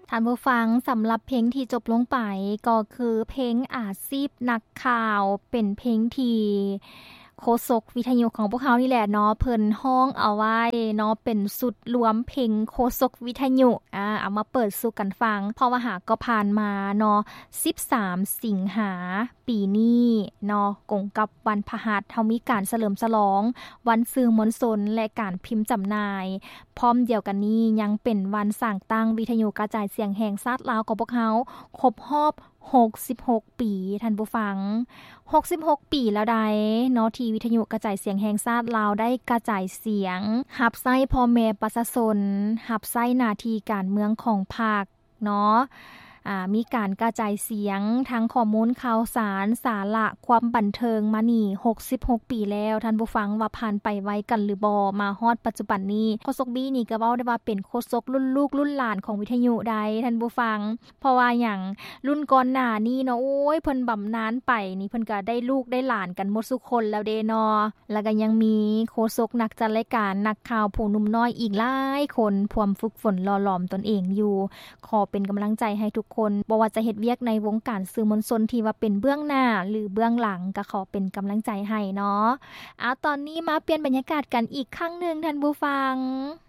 ท่านผู้ฟังสำหรับเพลงที่จบลงไปก็คือเพลงอาชีพนักข่าวเป็นเพลงที่โฆษกวิทยุของพวกเขานี่แหละเนาะเพิ่นฮ้องเอาไว้เนาะเป็นสุดรวมเพลงโฆษกวิทยุเอามาเปิดสู่กันฟังเพราะว่าหากก็ผ่านมาเนาะ13สิงหาปีนี้เนาะกงกับวันพฤหัสเฮามีการเฉลิมฉลองวันสื่อมวลชนและการพิมพ์จำหน่ายพร้อมเดียวกันนี้ยังเป็นวันสร้างตั้งวิทยุกระจายเสียงแห่งชาติลาวของพวกเขาครบรอบ66ปีท่านผู้ฟัง66ปีแล้วใดเนาะที่วิทยุกระจายเสียงแห่งชาติลาวได้กระจายเสียงรับใช้พ่อแม่ประชาชนรับใช้หน้าที่การเมืองของภาคเนาะมีการกระจายเสียงทั้งข้อมูลข่าวสารสาระความบันเทิงมานี่66ปีแล้วท่านผู้ฟังว่าผ่านไปไวกันหรือบ่มาฮอดปัจจุบันนี้โฆษกบี้นี่ก็เว้าได้ว่าเป็นโฆษกรุ่นลูกรุ่นหลานของวิทยุใดท่านผู้ฟังเพราะว่าหยังรุ่นก่อนหน้านี้เนาะโอ้ยเพิ่นบำนาญไปนี่เพิ่นก็ได้ลูกได้หลานกันหมดทุกคนแล้วเด้เนาะแล้วก็ยังมีโฆษกนักจัดรายการนักข่าวผู้หนุ่มน้อยอีกหลายคนพร้อมฝึกฝนหล่อหลอมตนเองอยู่ขอเป็นกำลังใจให้ทุกคนบ่ว่าจะเฮ็ดเวียกในวงการสื่อมวลชนที่ว่าเป็นเบื้องหน้าหรือเบื้องหลังก็ขอเป็นกำลังใจให้เนาะตอนนี้มาเปลี่ยนบรรยากาศกันอีกครั้งนึงท่านผู้ฟัง